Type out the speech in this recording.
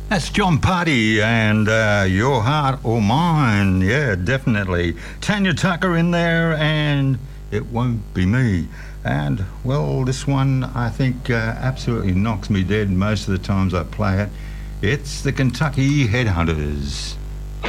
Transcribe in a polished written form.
That's John Party and Your Heart or Mine. Yeah, definitely. Tanya Tucker in there and It Won't Be Me. And, well, this one I think absolutely knocks me dead most of the times I play it. It's the Kentucky Headhunters.